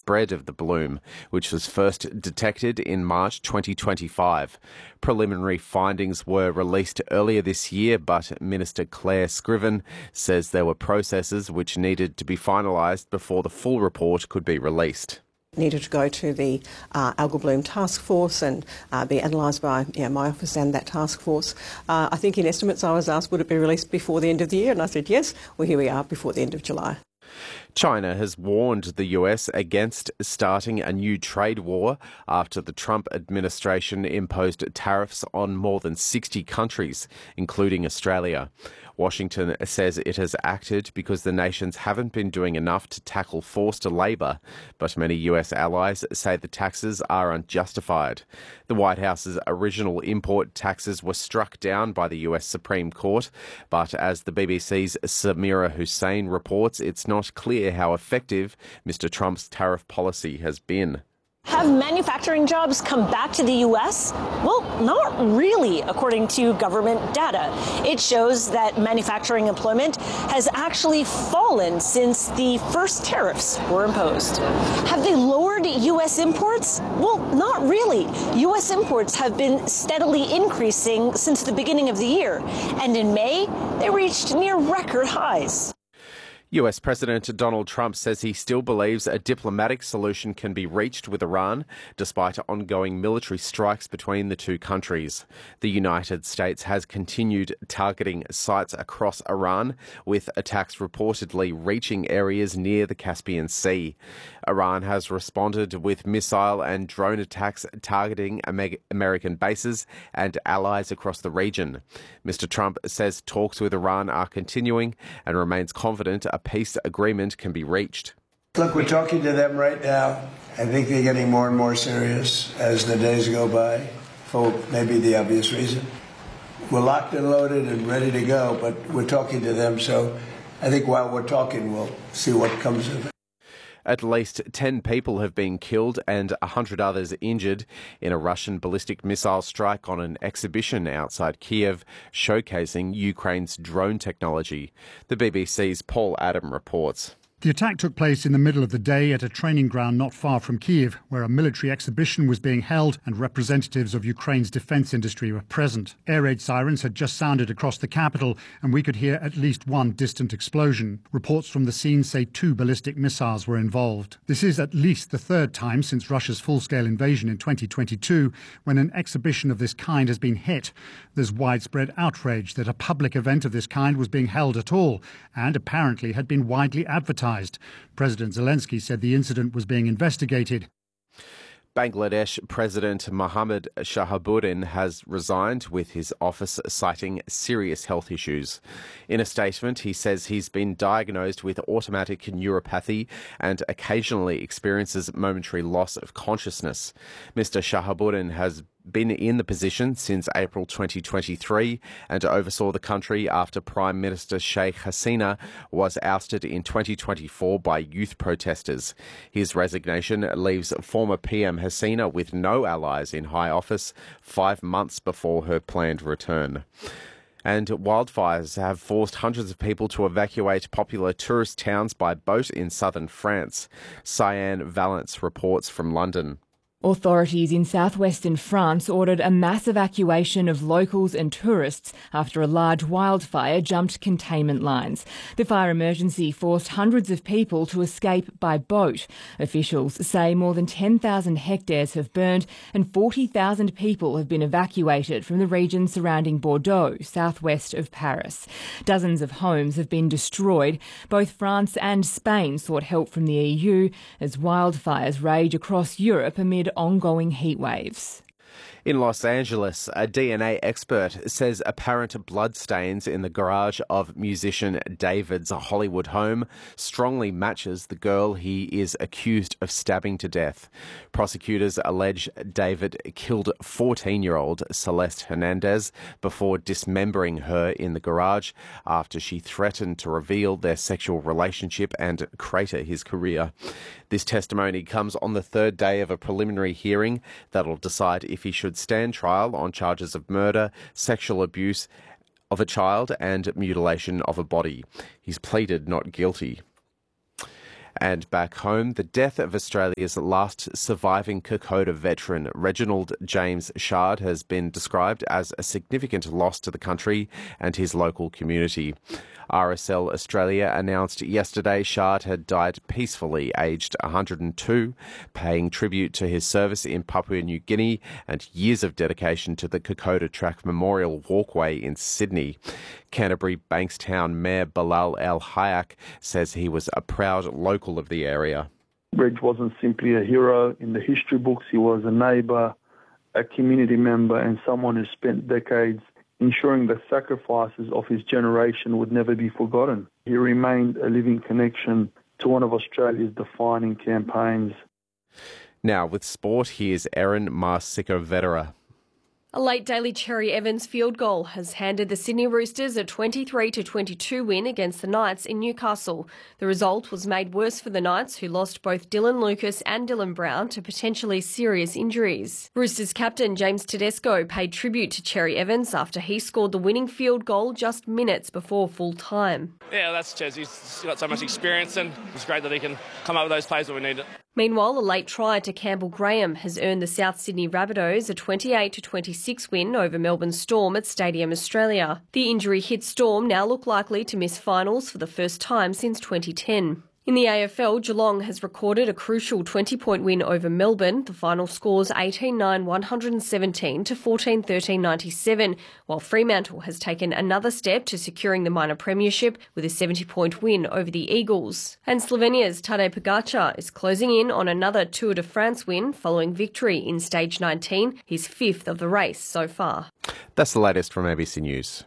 spread of the bloom, which was first detected in March 2025. Preliminary findings were released earlier this year, but Minister Claire Scriven says there were processes which needed to be finalised before the full report could be released. Needed to go to the algal bloom task force and be analysed by my office and that task force. I think in estimates I was asked, would it be released before the end of the year? And I said yes. Well, here we are before the end of July. China has warned the US against starting a new trade war after the Trump administration imposed tariffs on more than 60 countries, including Australia. Washington says it has acted because the nations haven't been doing enough to tackle forced labour, but many US allies say the taxes are unjustified. The White House's original import taxes were struck down by the US Supreme Court, but as the BBC's Samira Hussein reports, it's not clear how effective Mr. Trump's tariff policy has been. Have manufacturing jobs come back to the U.S.? Well, not really, according to government data. It shows that manufacturing employment has actually fallen since the first tariffs were imposed. Have they lowered U.S. imports? Well, not really. U.S. imports have been steadily increasing since the beginning of the year, and in May, they reached near record highs. US President Donald Trump says he still believes a diplomatic solution can be reached with Iran, despite ongoing military strikes between the two countries. The United States has continued targeting sites across Iran, with attacks reportedly reaching areas near the Caspian Sea. Iran has responded with missile and drone attacks targeting American bases and allies across the region. Mr. Trump says talks with Iran are continuing and remains confident a peace agreement can be reached. Look, we're talking to them right now. I think they're getting more and more serious as the days go by, for maybe the obvious reason. We're locked and loaded and ready to go, but we're talking to them, so I think while we're talking, we'll see what comes of it. At least 10 people have been killed and 100 others injured in a Russian ballistic missile strike on an exhibition outside Kiev showcasing Ukraine's drone technology. The BBC's Paul Adam reports. The attack took place in the middle of the day at a training ground not far from Kiev, where a military exhibition was being held and representatives of Ukraine's defence industry were present. Air raid sirens had just sounded across the capital, and we could hear at least one distant explosion. Reports from the scene say 2 ballistic missiles were involved. This is at least the third time since Russia's full-scale invasion in 2022 when an exhibition of this kind has been hit. There's widespread outrage that a public event of this kind was being held at all, and apparently had been widely advertised. President Zelensky said the incident was being investigated. Bangladesh President Mohammad Shahabuddin has resigned, with his office citing serious health issues. In a statement, he says he's been diagnosed with automatic neuropathy and occasionally experiences momentary loss of consciousness. Mr. Shahabuddin has been in the position since April 2023 and oversaw the country after Prime Minister Sheikh Hasina was ousted in 2024 by youth protesters. His resignation leaves former PM Hasina with no allies in high office 5 months before her planned return. And wildfires have forced hundreds of people to evacuate popular tourist towns by boat in southern France. Cyan Valence reports from London. Authorities in southwestern France ordered a mass evacuation of locals and tourists after a large wildfire jumped containment lines. The fire emergency forced hundreds of people to escape by boat. Officials say more than 10,000 hectares have burned and 40,000 people have been evacuated from the region surrounding Bordeaux, southwest of Paris. Dozens of homes have been destroyed. Both France and Spain sought help from the EU as wildfires rage across Europe amid ongoing heat waves. In Los Angeles, a DNA expert says apparent bloodstains in the garage of musician David's Hollywood home strongly matches the girl he is accused of stabbing to death. Prosecutors allege David killed 14-year-old Celeste Hernandez before dismembering her in the garage after she threatened to reveal their sexual relationship and crater his career. This testimony comes on the third day of a preliminary hearing that'll decide if he should stand trial on charges of murder, sexual abuse of a child and mutilation of a body. He's pleaded not guilty. And back home, the death of Australia's last surviving Kokoda veteran, Reginald James Shard, has been described as a significant loss to the country and his local community. RSL Australia announced yesterday Shard had died peacefully, aged 102, paying tribute to his service in Papua New Guinea and years of dedication to the Kokoda Track Memorial Walkway in Sydney. Canterbury Bankstown Mayor Bilal El Hayek says he was a proud local of the area. Reg wasn't simply a hero in the history books. He was a neighbour, a community member, and someone who spent decades ensuring the sacrifices of his generation would never be forgotten. He remained a living connection to one of Australia's defining campaigns. Now with sport, here's Erin Marsico-Vetera. A late Daly Cherry Evans field goal has handed the Sydney Roosters a 23-22 win against the Knights in Newcastle. The result was made worse for the Knights, who lost both Dylan Lucas and Dylan Brown to potentially serious injuries. Roosters captain James Tedesco paid tribute to Cherry Evans after he scored the winning field goal just minutes before full time. Yeah, that's Ches. He's got so much experience, and it's great that he can come up with those plays when we need it. Meanwhile, a late try to Campbell Graham has earned the South Sydney Rabbitohs a 28-26 win over Melbourne Storm at Stadium Australia. The injury-hit Storm now look likely to miss finals for the first time since 2010. In the AFL, Geelong has recorded a crucial 20-point win over Melbourne. The final scores 18-9-117 to 14-13-97, while Fremantle has taken another step to securing the minor premiership with a 70-point win over the Eagles. And Slovenia's Tadej Pogačar is closing in on another Tour de France win following victory in Stage 19, his fifth of the race so far. That's the latest from ABC News.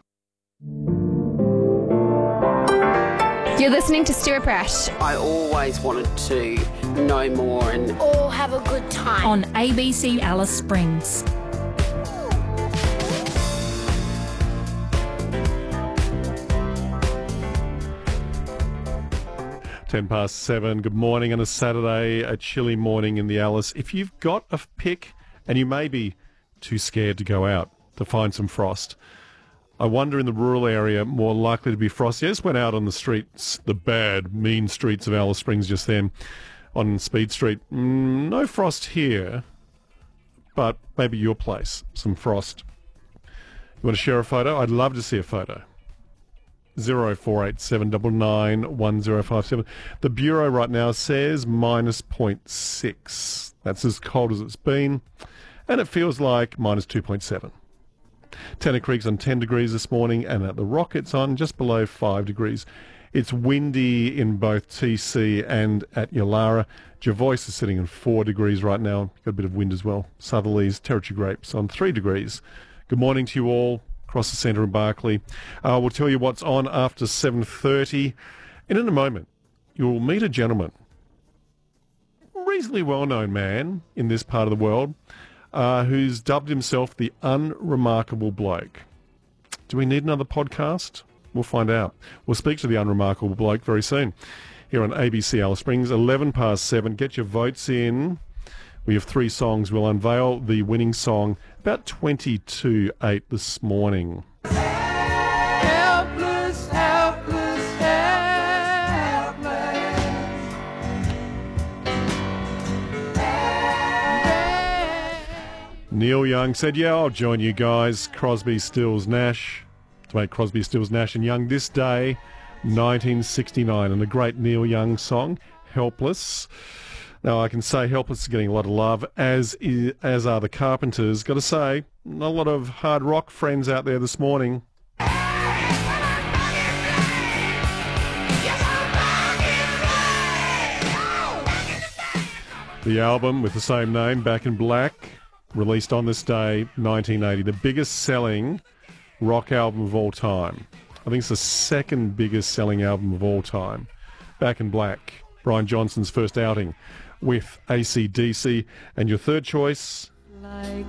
You're listening to Stuart Brash. I always wanted to know more and all have a good time on ABC Alice Springs. Ten past 7. Good morning on a Saturday, a chilly morning in the Alice. If you've got a pick and you may be too scared to go out to find some frost, I wonder in the rural area, more likely to be frosty. I just went out on the streets, the bad, mean streets of Alice Springs just then, on Speed Street. No frost here, but maybe your place, some frost. You want to share a photo? I'd love to see a photo. 0487 99 1057. The Bureau right now says minus 0.6. That's as cold as it's been, and it feels like minus 2.7. Tennant Creek's on 10 degrees this morning, and at the Rock it's on just below 5 degrees. It's windy in both TC and at Yulara. Jervois is sitting in 4 degrees right now. Got a bit of wind as well. Southerlies, Territory Grapes on 3 degrees. Good morning to you all across the centre in Barclay. We'll tell you what's on after 7:30. And in a moment, you'll meet a gentleman, reasonably well-known man in this part of the world, who's dubbed himself the Unremarkable Bloke. Do we need another podcast? We'll find out. We'll speak to the Unremarkable Bloke very soon here on ABC Alice Springs, 11 past 7. Get your votes in. We have 3 songs. We'll unveil the winning song about 20 to 8 this morning. Helpless, helpless, helpless. Neil Young said, yeah, I'll join you guys. Crosby, Stills, Nash. To make Crosby, Stills, Nash and Young this day, 1969. And a great Neil Young song, Helpless. Now, I can say Helpless is getting a lot of love, as are the Carpenters. Got to say, not a lot of hard rock friends out there this morning. The album with the same name, Back in Black, released on this day, 1980. The biggest selling rock album of all time. I think it's the second biggest selling album of all time. Back in Black, Brian Johnson's first outing with AC/DC. And your third choice? Like